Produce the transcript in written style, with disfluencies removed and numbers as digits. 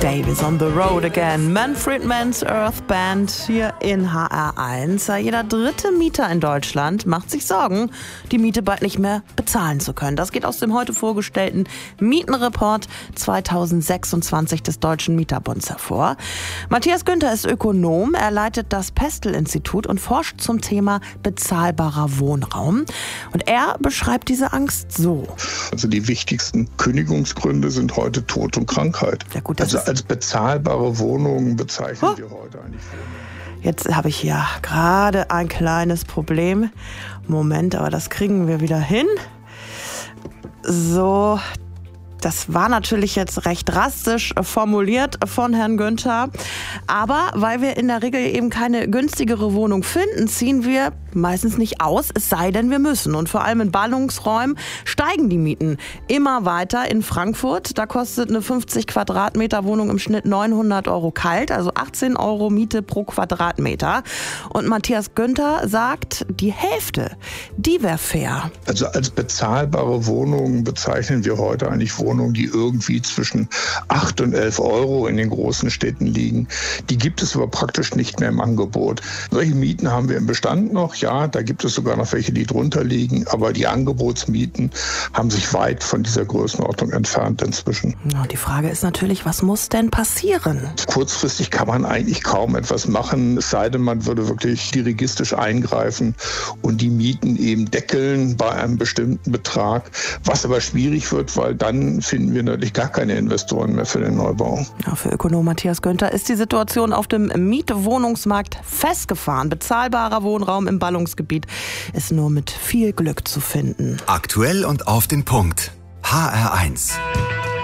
Davis on the road again. Manfred Mann's Earth Band hier in HR1. Jeder dritte Mieter in Deutschland macht sich Sorgen, die Miete bald nicht mehr bezahlen zu können. Das geht aus dem heute vorgestellten Mietenreport 2026 des Deutschen Mieterbunds hervor. Matthias Günther ist Ökonom. Er leitet das Pestel-Institut und forscht zum Thema bezahlbarer Wohnraum. Und er beschreibt diese Angst so. Also die wichtigsten Kündigungsgründe sind heute Tod und Krankheit. Ja gut, also als bezahlbare Wohnungen bezeichnen wir heute eigentlich Wohnungen. Jetzt habe ich hier gerade ein kleines Problem. Moment, aber das kriegen wir wieder hin. So, das war natürlich jetzt recht drastisch formuliert von Herrn Günther. Aber weil wir in der Regel eben keine günstigere Wohnung finden, ziehen wir meistens nicht aus, es sei denn, wir müssen. Und vor allem in Ballungsräumen steigen die Mieten immer weiter. In Frankfurt, da kostet eine 50 Quadratmeter Wohnung im Schnitt 900 Euro kalt, also 18 Euro Miete pro Quadratmeter. Und Matthias Günther sagt, die Hälfte, die wäre fair. Also als bezahlbare Wohnungen bezeichnen wir heute eigentlich Wohnungen, die irgendwie zwischen 8 und 11 Euro in den großen Städten liegen. Die gibt es aber praktisch nicht mehr im Angebot. Solche Mieten haben wir im Bestand noch. Ja, da gibt es sogar noch welche, die drunter liegen. Aber die Angebotsmieten haben sich weit von dieser Größenordnung entfernt inzwischen. Die Frage ist natürlich, was muss denn passieren? Kurzfristig kann man eigentlich kaum etwas machen, es sei denn, man würde wirklich dirigistisch eingreifen und die Mieten eben deckeln bei einem bestimmten Betrag. Was aber schwierig wird, weil dann finden wir natürlich gar keine Investoren mehr für den Neubau. Ja, für Ökonom Matthias Günther ist die Situation auf dem Mietwohnungsmarkt festgefahren. Bezahlbarer Wohnraum im Ballungsgebiet ist nur mit viel Glück zu finden. Aktuell und auf den Punkt. HR1.